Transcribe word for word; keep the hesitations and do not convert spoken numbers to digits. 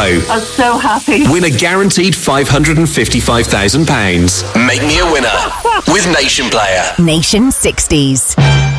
show. I'm so happy. Win a guaranteed five hundred fifty-five thousand pounds. Make me a winner with Nation Player. Nation sixties.